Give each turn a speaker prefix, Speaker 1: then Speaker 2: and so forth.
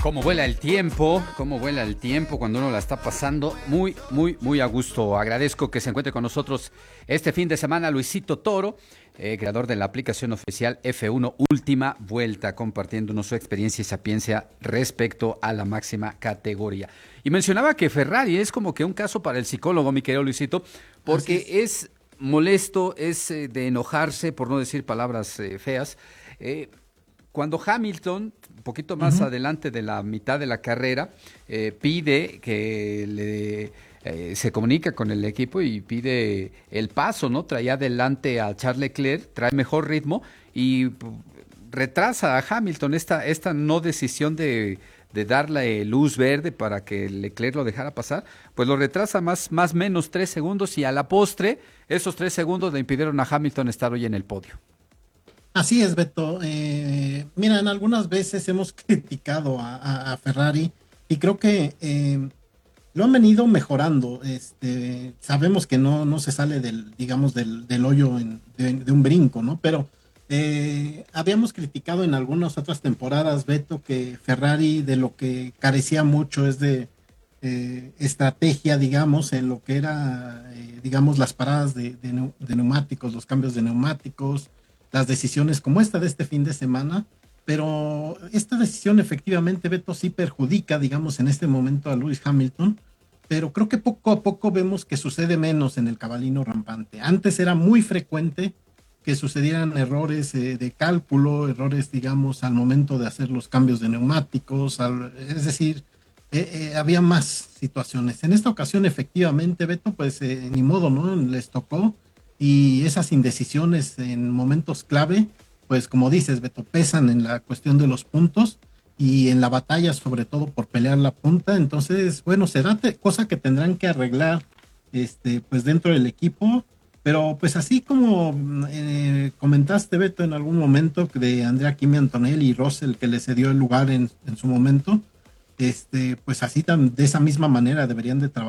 Speaker 1: Cómo vuela el tiempo cuando uno la está pasando muy, muy, muy a gusto. Agradezco que se encuentre con nosotros este fin de semana Luisito Toro, creador de la aplicación oficial F1 Última Vuelta, compartiéndonos su experiencia y sapiencia respecto a la máxima categoría. Y mencionaba que Ferrari es como que un caso para el psicólogo, mi querido Luisito, porque es molesto, es de enojarse, por no decir palabras feas. Cuando Hamilton, un poquito más adelante de la mitad de la carrera, pide que se comunica con el equipo y pide el paso, ¿no? Traía adelante a Charles Leclerc, trae mejor ritmo y retrasa a Hamilton esta no decisión de darle luz verde para que Leclerc lo dejara pasar, pues lo retrasa más menos 3 segundos y a la postre esos 3 segundos le impidieron a Hamilton estar hoy en el podio.
Speaker 2: Así es, Beto. Mira, en algunas veces hemos criticado a Ferrari y creo que lo han venido mejorando. Sabemos que no se sale digamos, del hoyo de un brinco, ¿no? Pero habíamos criticado en algunas otras temporadas, Beto, que Ferrari de lo que carecía mucho es de estrategia, digamos, en lo que era, digamos, las paradas de neumáticos, los cambios de neumáticos, las decisiones como esta de este fin de semana, pero esta decisión efectivamente, Beto, sí perjudica, digamos, en este momento a Lewis Hamilton, pero creo que poco a poco vemos que sucede menos en el cabalino rampante. Antes era muy frecuente que sucedieran errores de cálculo, errores, digamos, al momento de hacer los cambios de neumáticos, es decir, había más situaciones. En esta ocasión, efectivamente, Beto, pues ni modo, ¿no? Les tocó y esas indecisiones en momentos clave, pues como dices, Beto, pesan en la cuestión de los puntos y en la batalla, sobre todo por pelear la punta. Entonces, bueno, será cosa que tendrán que arreglar, pues dentro del equipo. Pero pues así como comentaste, Beto, en algún momento de Andrea Kimi Antonelli y Russell que le cedió el lugar en su momento, pues así de esa misma manera deberían de trabajar